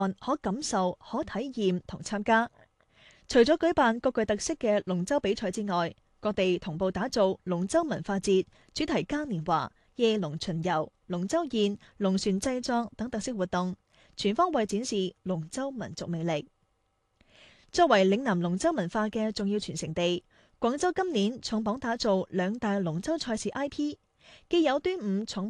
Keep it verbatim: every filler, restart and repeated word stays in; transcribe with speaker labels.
Speaker 1: 可感受、可體驗同參加。除咗舉辦各具特色嘅龍舟比賽之外，各地同步打造龍舟文化節、主題嘉年華、夜龍巡遊、龍舟宴、龍船製作等特色活動，全方位展示龍舟民族魅力。作為嶺南龍舟文化嘅重要傳承地，廣州今年重磅打造兩大龍舟賽事 I P， 既有端午重